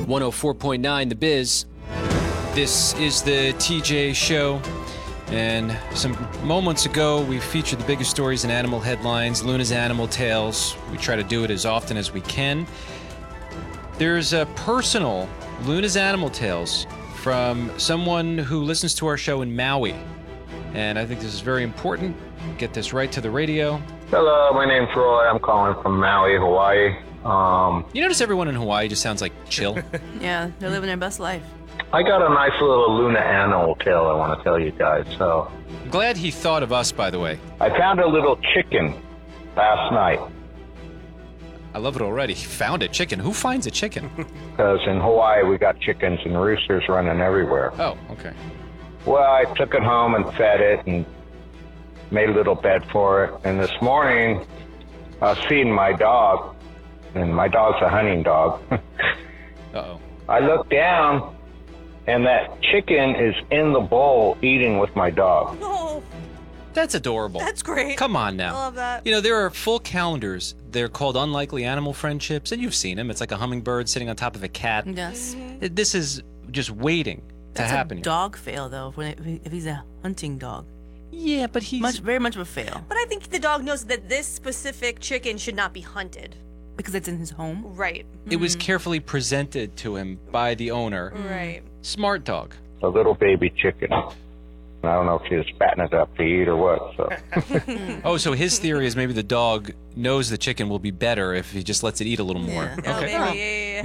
104.9 The Biz. This is the TJ Show. And some moments ago, we featured the biggest stories in animal headlines, Luna's Animal Tales. We try to do it as often as we can. There's a personal Luna's Animal Tales from someone who listens to our show in Maui. And I think this is very important. Get this right to the radio. Hello, my name's Roy. I'm calling from Maui, Hawaii. You notice everyone in Hawaii just sounds like chill? Yeah, they're living their best life. I got a nice little Luna animal tale I want to tell you guys. So, I'm glad he thought of us, by the way. I found a little chicken last night. I love it already. He found a chicken. Who finds a chicken? Because in Hawaii, we got chickens and roosters running everywhere. Oh, okay. Well, I took it home and fed it and made a little bed for it. And this morning, I was feeding my dog, and my dog's a hunting dog. Uh-oh. I looked down, and that chicken is in the bowl eating with my dog. Oh, That's adorable. that's great. Come on now. I love that. You know, there are full calendars. They're called Unlikely Animal Friendships, and you've seen them. It's like a hummingbird sitting on top of a cat. Yes. This is just waiting to That's happen a here. dog fail, though, if he's a hunting dog. Yeah, but he's... Very much of a fail. But I think the dog knows that this specific chicken should not be hunted. Because it's in his home? Right. It was carefully presented to him by the owner. Right. Smart dog. A little baby chicken. I don't know if she was fattening it up to eat or what. So. Oh, so his theory is maybe the dog knows the chicken will be better if he just lets it eat a little more. Yeah. Oh, Okay. maybe. Yeah.